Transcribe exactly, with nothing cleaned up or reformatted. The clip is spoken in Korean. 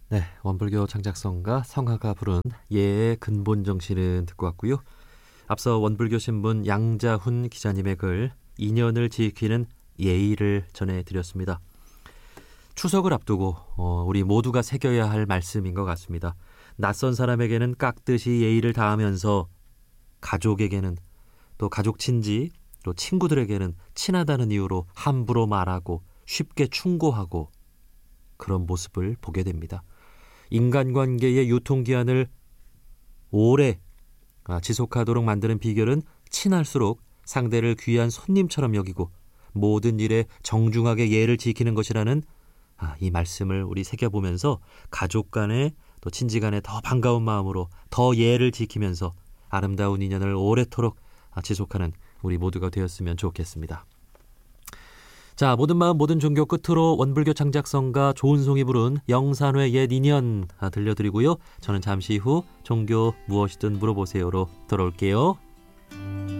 네, 원불교 창작성가 성하가 부른 예의 근본 정신은 듣고 왔고요. 앞서 원불교 신문 양자훈 기자님의 글 인연을 지키는 예의를 전해드렸습니다. 추석을 앞두고 어, 우리 모두가 새겨야 할 말씀인 것 같습니다. 낯선 사람에게는 깍듯이 예의를 다하면서 가족에게는 또 가족 친지 또 친구들에게는 친하다는 이유로 함부로 말하고 쉽게 충고하고 그런 모습을 보게 됩니다. 인간관계의 유통기한을 오래 지속하도록 만드는 비결은 친할수록 상대를 귀한 손님처럼 여기고 모든 일에 정중하게 예를 지키는 것이라는 이 말씀을 우리 새겨보면서 가족 간에 또 친지 간에 더 반가운 마음으로 더 예를 지키면서 아름다운 인연을 오래도록 지속하는 우리 모두가 되었으면 좋겠습니다. 자, 모든 마음 모든 종교 끝으로 원불교 창작성가 조은송이 부른 영산회 옛 인연 들려드리고요. 저는 잠시 후 종교 무엇이든 물어보세요로 돌아올게요.